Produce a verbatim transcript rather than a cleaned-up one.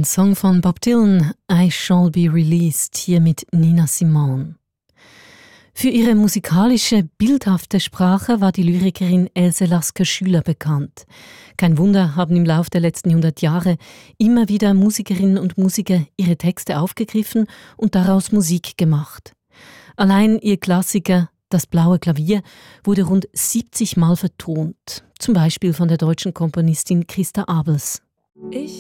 Song von Bob Dylan, I Shall Be Released, hier mit Nina Simone. Für ihre musikalische, bildhafte Sprache war die Lyrikerin Else Lasker-Schüler bekannt. Kein Wunder, haben im Laufe der letzten hundert Jahre immer wieder Musikerinnen und Musiker ihre Texte aufgegriffen und daraus Musik gemacht. Allein ihr Klassiker Das blaue Klavier wurde rund siebzig Mal vertont, zum Beispiel von der deutschen Komponistin Christa Abels. Ich